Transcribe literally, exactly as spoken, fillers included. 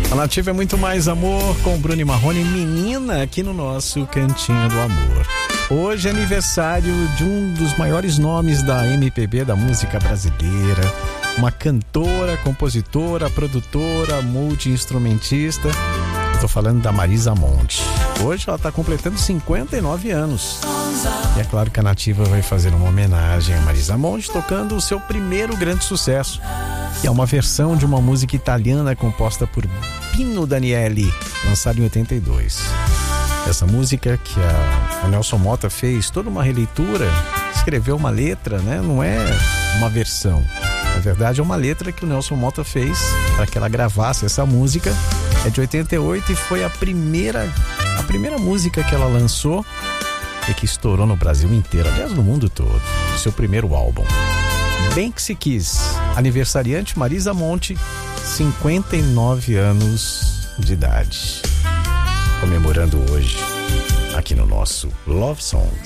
A Nativa é muito mais amor com Bruno e Marrone, menina, aqui no nosso Cantinho do Amor. Hoje é aniversário de um dos maiores nomes da M P B, da música brasileira. Uma cantora, compositora, produtora, multi-instrumentista. Estou falando da Marisa Monte. Hoje ela está completando cinquenta e nove anos. E é claro que a Nativa vai fazer uma homenagem a Marisa Monte, tocando o seu primeiro grande sucesso, que é uma versão de uma música italiana composta por Pino Daniele, lançada em oitenta e dois. Essa música que a, a Nelson Motta fez toda uma releitura, escreveu uma letra, né? Não é uma versão. Na verdade é uma letra que o Nelson Motta fez para que ela gravasse essa música. É de oitenta e oito e foi a primeira, a primeira música que ela lançou e que estourou no Brasil inteiro, aliás no mundo todo, seu primeiro álbum. Bem que se quis, aniversariante Marisa Monte, cinquenta e nove anos de idade, comemorando hoje aqui no nosso Love Songs.